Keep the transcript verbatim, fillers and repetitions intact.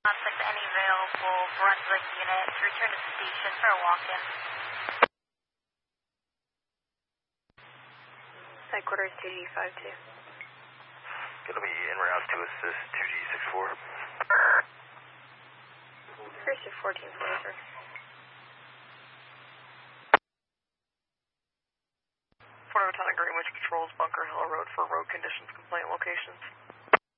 Contact any available Brunswick unit to return to the station for a walk-in. Headquarters two G five two. Gonna be en route to assist two G six four. First to fourteen forty-three. Fort Lieutenant Greenwich patrols Bunker Hill Road for road conditions complaint locations.